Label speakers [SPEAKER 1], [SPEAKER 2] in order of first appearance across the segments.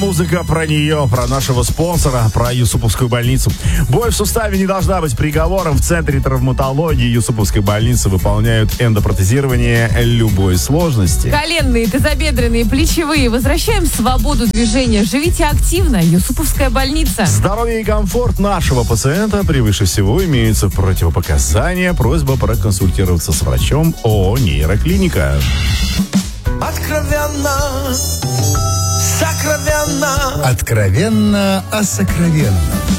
[SPEAKER 1] Музыка про нее, про нашего спонсора, про Юсуповскую больницу. Боль в суставе не должна быть приговором. В Центре травматологии Юсуповской больницы выполняют эндопротезирование любой сложности.
[SPEAKER 2] Коленные, тазобедренные, плечевые. Возвращаем свободу движения. Живите активно. Юсуповская больница.
[SPEAKER 1] Здоровье и комфорт нашего пациента превыше всего, имеются противопоказания. Просьба проконсультироваться с врачом ООО «Нейроклиника».
[SPEAKER 3] Откровенно, сокровенно.
[SPEAKER 4] Откровенно о сокровенном.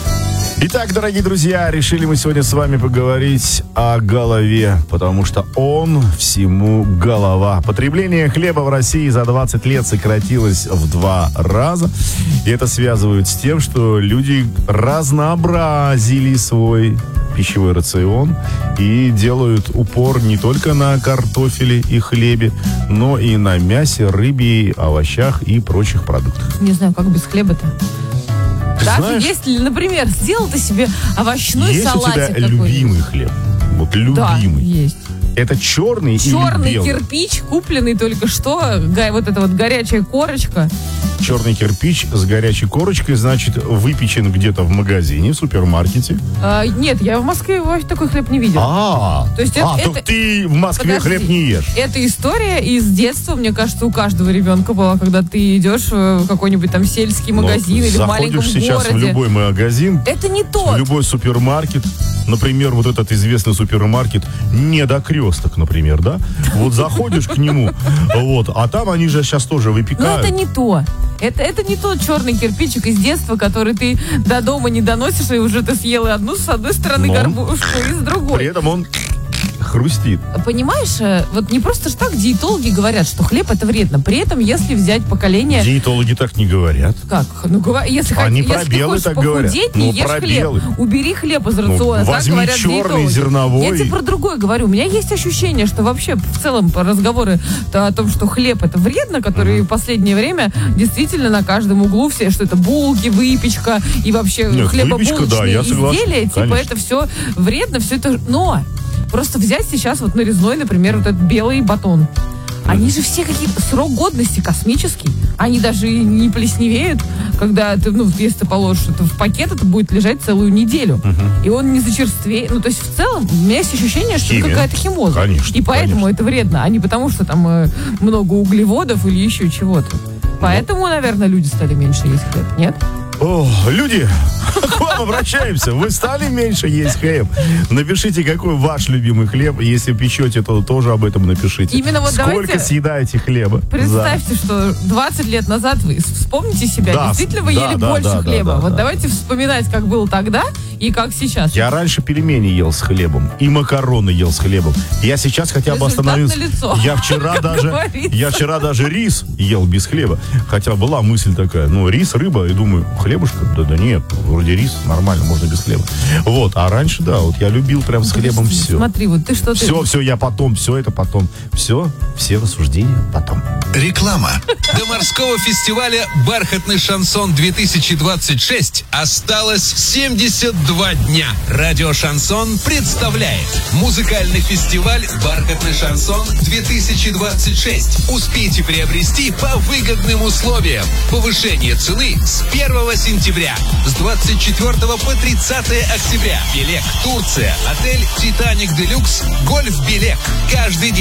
[SPEAKER 1] Итак, дорогие друзья, решили мы сегодня с вами поговорить о голове, потому что он всему голова. Потребление хлеба в России за 20 лет сократилось в 2 раза. И это связывают с тем, что люди разнообразили свой пищевой рацион и делают упор не только на картофеле и хлебе, но и на мясе, рыбе, овощах и прочих продуктах.
[SPEAKER 2] Не знаю, как без хлеба-то. Даже
[SPEAKER 1] знаешь,
[SPEAKER 2] если, например, сделал ты себе овощной
[SPEAKER 1] есть
[SPEAKER 2] салатик
[SPEAKER 1] у тебя
[SPEAKER 2] какой-нибудь.
[SPEAKER 1] любимый хлеб? Вот любимый.
[SPEAKER 2] Да, есть.
[SPEAKER 1] Это черный или
[SPEAKER 2] Черный
[SPEAKER 1] белый?
[SPEAKER 2] кирпич, купленный только что. Вот эта вот горячая корочка.
[SPEAKER 1] Черный кирпич с горячей корочкой, значит, выпечен где-то в магазине, в супермаркете.
[SPEAKER 2] Нет, я в Москве такой хлеб не видел.
[SPEAKER 1] То
[SPEAKER 2] есть
[SPEAKER 1] так ты в Москве
[SPEAKER 2] Подожди.
[SPEAKER 1] хлеб не ешь.
[SPEAKER 2] Это история из детства, мне кажется, у каждого ребенка была, когда ты идешь в какой-нибудь там сельский магазин или в маленьком
[SPEAKER 1] заходишь сейчас
[SPEAKER 2] городе.
[SPEAKER 1] в любой магазин,
[SPEAKER 2] Это не
[SPEAKER 1] в
[SPEAKER 2] тот.
[SPEAKER 1] любой супермаркет. Например, вот этот известный супермаркет Недокресток, например, да? Вот заходишь к нему, вот, а там они же сейчас тоже
[SPEAKER 2] Но
[SPEAKER 1] выпекают.
[SPEAKER 2] это не то. Это не тот черный кирпичик из детства, который ты до дома не доносишь, и уже ты съел одну с одной стороны
[SPEAKER 1] Но
[SPEAKER 2] горбушку и с
[SPEAKER 1] При
[SPEAKER 2] другой.
[SPEAKER 1] этом он хрустит.
[SPEAKER 2] Понимаешь, вот не просто ж так диетологи говорят, что хлеб это вредно. При этом, если взять поколение...
[SPEAKER 1] Диетологи так не говорят.
[SPEAKER 2] Как? Ну, если,
[SPEAKER 1] Они про
[SPEAKER 2] если
[SPEAKER 1] белый
[SPEAKER 2] ты
[SPEAKER 1] так
[SPEAKER 2] хочешь
[SPEAKER 1] говорят.
[SPEAKER 2] похудеть,
[SPEAKER 1] Ну,
[SPEAKER 2] не ешь
[SPEAKER 1] про
[SPEAKER 2] хлеб.
[SPEAKER 1] белый.
[SPEAKER 2] Убери хлеб из рациона. Так
[SPEAKER 1] возьми
[SPEAKER 2] говорят
[SPEAKER 1] черный,
[SPEAKER 2] диетологи.
[SPEAKER 1] зерновой.
[SPEAKER 2] Я тебе про другое говорю. У меня есть ощущение, что вообще в целом разговоры о том, что хлеб это вредно, которые в последнее время действительно на каждом углу все, что это булки, выпечка и вообще
[SPEAKER 1] Нет,
[SPEAKER 2] хлебобулочные
[SPEAKER 1] выпечка, да, я согласен.
[SPEAKER 2] изделия. Типа
[SPEAKER 1] Конечно.
[SPEAKER 2] это все вредно, все это... Но просто взять сейчас вот нарезной, например, вот этот белый батон. Они же все какие-то... Срок годности космический. Они даже и не плесневеют, когда ты, если ты положишь это в пакет, это будет лежать целую неделю. И он не зачерствеет. То есть в целом у меня есть ощущение, что это какая-то химоза.
[SPEAKER 1] Конечно,
[SPEAKER 2] И поэтому это вредно, а не потому, что там много углеводов или еще чего-то. Поэтому, наверное, люди стали меньше есть хлеб, нет?
[SPEAKER 1] О, люди, к вам обращаемся. Вы стали меньше есть хлеб? Напишите, какой ваш любимый хлеб. Если печете, то тоже об этом напишите.
[SPEAKER 2] Именно вот
[SPEAKER 1] Сколько
[SPEAKER 2] давайте
[SPEAKER 1] съедаете хлеба?
[SPEAKER 2] Представьте, что 20 лет назад вы вспомните себя.
[SPEAKER 1] Да,
[SPEAKER 2] Действительно, вы
[SPEAKER 1] да,
[SPEAKER 2] ели
[SPEAKER 1] да,
[SPEAKER 2] больше
[SPEAKER 1] да,
[SPEAKER 2] хлеба.
[SPEAKER 1] да,
[SPEAKER 2] Вот
[SPEAKER 1] да.
[SPEAKER 2] давайте вспоминать, как было тогда и как сейчас.
[SPEAKER 1] Я раньше пельмени ел с хлебом и макароны ел с хлебом. Я сейчас хотя бы
[SPEAKER 2] Результат
[SPEAKER 1] остановился.
[SPEAKER 2] налицо.
[SPEAKER 1] Я вчера
[SPEAKER 2] говорится.
[SPEAKER 1] даже рис ел без хлеба. Хотя была мысль такая, рис, рыба, и думаю, хлебушка? Да нет, вроде рис, нормально, можно без хлеба. Вот, а раньше, да, вот я любил прям с хлебом все.
[SPEAKER 2] Смотри, вот ты что-то...
[SPEAKER 1] Все, я потом, все это потом. Все рассуждения потом.
[SPEAKER 4] Реклама.
[SPEAKER 5] До морского фестиваля «Бархатный шансон-2026» осталось 72 дня. Радио «Шансон» представляет музыкальный фестиваль «Бархатный шансон-2026». Успейте приобрести по выгодным условиям. Повышение цены с 1 сентября. С 24 по 30 октября. Белек, Турция. Отель «Титаник Делюкс». Гольф Белек. Каждый день